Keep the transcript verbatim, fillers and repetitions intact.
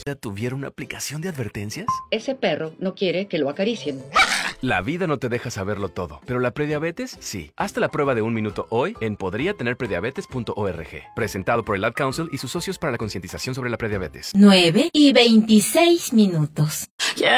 ¿Tuviera una aplicación de advertencias? Ese perro no quiere que lo acaricien. La vida no te deja saberlo todo, pero la prediabetes sí. Hazte la prueba de un minuto hoy en podría tener prediabetes punto org. Presentado por el Ad Council y sus socios para la concientización sobre la prediabetes. nueve y veintiséis minutos.